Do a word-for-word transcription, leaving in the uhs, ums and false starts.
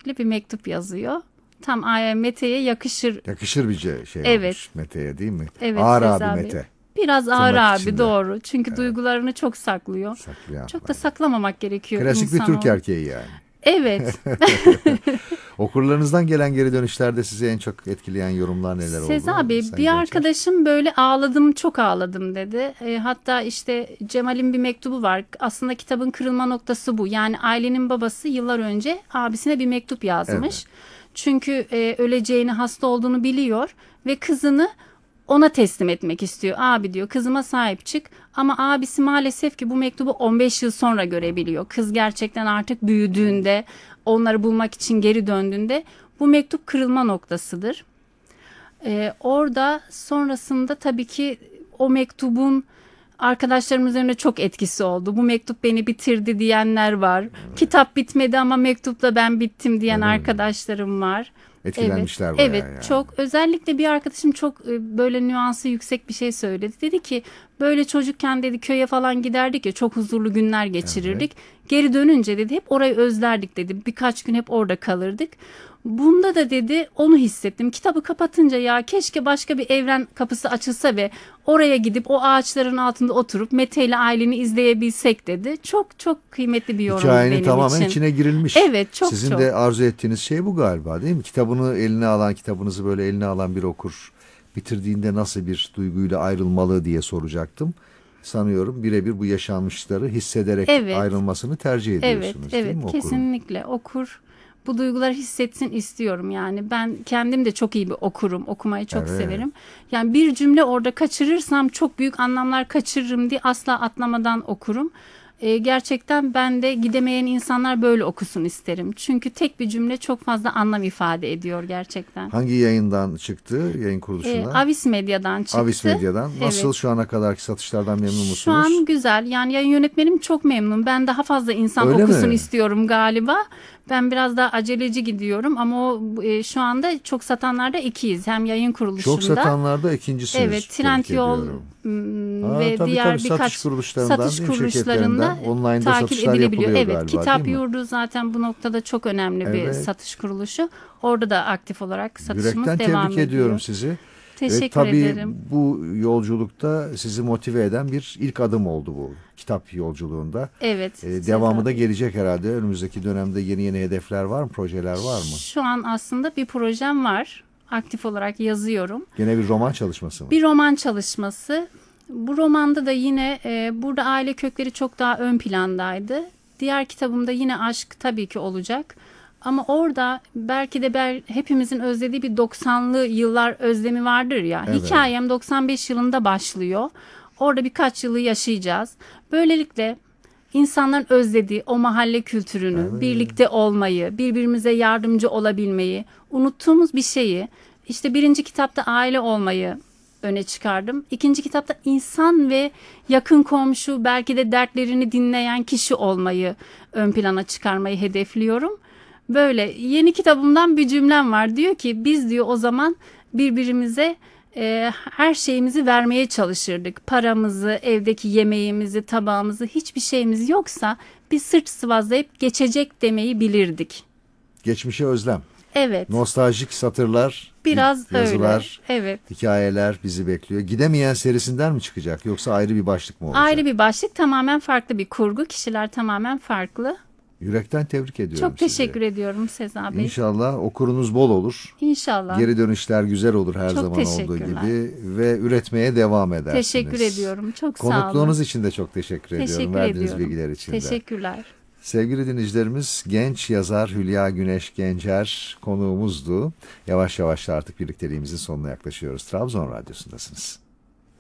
özellikle bir mektup yazıyor. Tam Mete'ye yakışır. Yakışır bir şey Evet. olmuş Mete'ye, değil mi? Evet, Ağır Seza abi Bey. Mete. Biraz ağır Tırnak abi, içinde. doğru. Çünkü Evet. duygularını çok saklıyor. Saklayan Çok da var. saklamamak gerekiyor Klasik bir Türk insanoğlu. erkeği yani. Evet. Okurlarınızdan gelen geri dönüşlerde sizi en çok etkileyen yorumlar neler oldu? Seza Bey, Sayın bir Gençer? arkadaşım böyle ağladım, çok ağladım dedi. E, hatta işte Cemal'in bir mektubu var. Aslında kitabın kırılma noktası bu. Yani ailenin babası yıllar önce abisine bir mektup yazmış. Evet. Çünkü e, öleceğini, hasta olduğunu biliyor ve kızını ona teslim etmek istiyor. Abi diyor, kızıma sahip çık. Ama abisi maalesef ki bu mektubu on beş yıl sonra görebiliyor. Kız gerçekten artık büyüdüğünde, onları bulmak için geri döndüğünde bu mektup kırılma noktasıdır. Ee, orada sonrasında tabii ki o mektubun arkadaşlarım üzerine çok etkisi oldu. Bu mektup beni bitirdi diyenler var. Evet. Kitap bitmedi ama mektupla ben bittim diyen Öyle arkadaşlarım var. Etkilenmişler evet, bayağı evet, yani. çok. Özellikle bir arkadaşım çok böyle nüansı yüksek bir şey söyledi. Dedi ki böyle çocukken dedi köye falan giderdik ya, çok huzurlu günler geçirirdik. Evet. Geri dönünce dedi hep orayı özlerdik dedi. Birkaç gün hep orada kalırdık. Bunda da dedi onu hissettim. Kitabı kapatınca ya keşke başka bir evren kapısı açılsa ve oraya gidip o ağaçların altında oturup Mete ile aileni izleyebilsek dedi. Çok çok kıymetli bir yorum benim Hikayenin için. tamamen içine girilmiş. Evet, çok Sizin çok. de arzu ettiğiniz şey bu galiba, değil mi? Kitabını eline alan, kitabınızı böyle eline alan bir okur bitirdiğinde nasıl bir duyguyla ayrılmalı diye soracaktım. Sanıyorum birebir bu yaşanmışları hissederek evet. ayrılmasını tercih ediyorsunuz, evet, değil evet, mi okurun? Kesinlikle okur. Bu duyguları hissetsin istiyorum yani. Ben kendim de çok iyi bir okurum. Okumayı çok Evet. severim. Yani bir cümle orada kaçırırsam çok büyük anlamlar kaçırırım diye asla atlamadan okurum. Ee, gerçekten ben de gidemeyen insanlar böyle okusun isterim. Çünkü tek bir cümle çok fazla anlam ifade ediyor gerçekten. Hangi yayından çıktı, yayın Ee, kuruluşundan? Avis Medya'dan çıktı. Avis Medya'dan. Nasıl, Evet. şu ana kadarki satışlardan memnun musunuz? Şu an güzel. Yani yayın yönetmenim çok memnun. Ben daha fazla insan Öyle okusun mi? istiyorum galiba. Ben biraz daha aceleci gidiyorum ama o e, şu anda çok satanlarda ikiyiz. Hem yayın kuruluşunda. Çok satanlarda ikincisiniz. Evet, Trendyol Ha, ve tabii, diğer tabii, birkaç satış kuruluşlarından, satış değil mi, kuruluşlarında şirketlerinden online'da takip satışlar edilebiliyor. yapılıyor Evet, galiba, Kitap değil mi? Yurdu zaten bu noktada çok önemli bir Evet. satış kuruluşu. Orada da aktif olarak satışımız Yürekten devam tebrik ediyor. ediyorum sizi. Teşekkür Ve tabii ederim. bu yolculukta sizi motive eden bir ilk adım oldu bu kitap yolculuğunda. Evet. Ee, devamı da gelecek herhalde. Önümüzdeki dönemde yeni yeni hedefler var mı? Projeler var mı? Şu an aslında bir projem var. Aktif olarak yazıyorum. Gene bir roman çalışması mı? Bir roman çalışması. Bu romanda da yine e, burada aile kökleri çok daha ön plandaydı. Diğer kitabımda yine aşk tabii ki olacak. Ama orada belki de bel, hepimizin özlediği bir doksanlı yıllar özlemi vardır ya. Evet. Hikayem doksan beş yılında başlıyor. Orada birkaç yılı yaşayacağız. Böylelikle insanların özlediği o mahalle kültürünü, Evet. birlikte olmayı, birbirimize yardımcı olabilmeyi, unuttuğumuz bir şeyi, işte birinci kitapta aile olmayı öne çıkardım. İkinci kitapta insan ve yakın komşu, belki de dertlerini dinleyen kişi olmayı ön plana çıkarmayı hedefliyorum. Böyle yeni kitabımdan bir cümlem var. Diyor ki biz diyor o zaman birbirimize e, her şeyimizi vermeye çalışırdık. Paramızı, evdeki yemeğimizi, tabağımızı, hiçbir şeyimiz yoksa biz sırt sıvazlayıp geçecek demeyi bilirdik. Geçmişe özlem. Evet. Nostaljik satırlar, biraz yazılar, öyle. Evet. hikayeler bizi bekliyor. Gidemeyen serisinden mi çıkacak yoksa ayrı bir başlık mı olacak? Ayrı bir başlık, tamamen farklı bir kurgu. Kişiler tamamen farklı. Yürekten tebrik ediyorum Çok teşekkür sizi. ediyorum Seza Bey. İnşallah okurunuz bol olur. İnşallah. Geri dönüşler güzel olur her Çok zaman olduğu teşekkürler. gibi ve üretmeye devam edersiniz. Teşekkür ediyorum. Çok sağ olun. Konukluğunuz için de çok teşekkür, ediyorum. Teşekkür Verdiğiniz ediyorum. bilgiler için de. Teşekkürler. Sevgili dinleyicilerimiz, genç yazar Hülya Güneş Gencer konuğumuzdu. Yavaş yavaş da artık birlikteliğimizin sonuna yaklaşıyoruz. Trabzon Radyosu'ndasınız.